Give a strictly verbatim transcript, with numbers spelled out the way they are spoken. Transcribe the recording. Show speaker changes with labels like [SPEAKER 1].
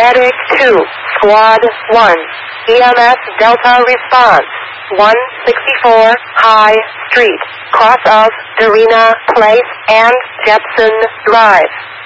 [SPEAKER 1] Medic two, Squad one, E M S Delta response, one sixty-four High Street, cross of Darina Place and Jepson Drive.